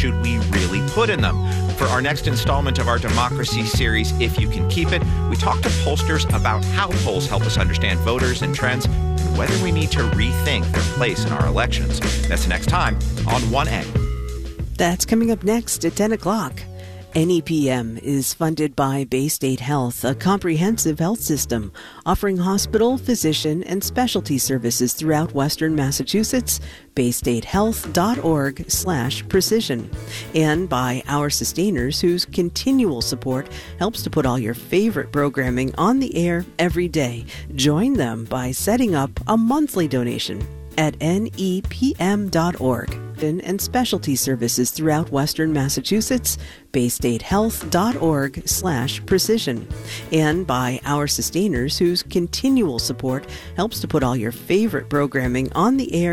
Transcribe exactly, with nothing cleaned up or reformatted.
should we really put in them? For our next installment of our Democracy series, If You Can Keep It, we talk to pollsters about how polls help us understand voters and trends and whether we need to rethink their place in our elections. That's next time on one A. That's coming up next at ten o'clock. N E P M is funded by Baystate Health, a comprehensive health system offering hospital, physician, and specialty services throughout Western Massachusetts. baystatehealth.org slash precision. And by our sustainers, whose continual support helps to put all your favorite programming on the air every day. Join them by setting up a monthly donation at N E P M dot org. And specialty services throughout Western Massachusetts, baystatehealth.org slash precision. And by our sustainers, whose continual support helps to put all your favorite programming on the air